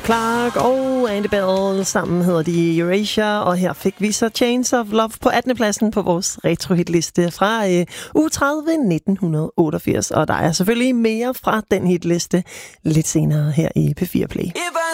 Clark og Andy Bell. Sammen hedder de Erasure, og her fik vi så Chains of Love på 18. pladsen på vores retro-hitliste fra uge 30 1988. Og der er selvfølgelig mere fra den hitliste lidt senere her i P4 Play.